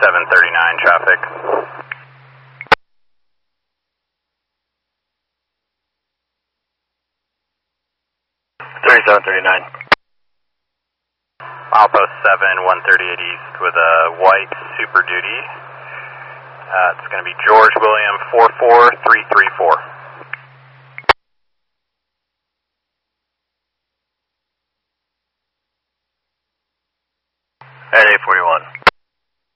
3739 traffic. 3739. Milepost 7, 138 East with a white Super Duty. It's going to be George William 44334. At 841.